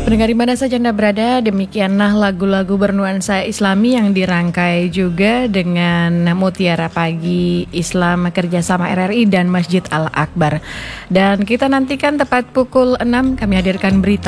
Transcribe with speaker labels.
Speaker 1: Pendengar di mana saja Anda berada, demikianlah lagu-lagu bernuansa Islami yang dirangkai juga dengan Mutiara Pagi Islam kerjasama RRI dan Masjid Al-Akbar. Dan kita nantikan tepat pukul 6 kami hadirkan berita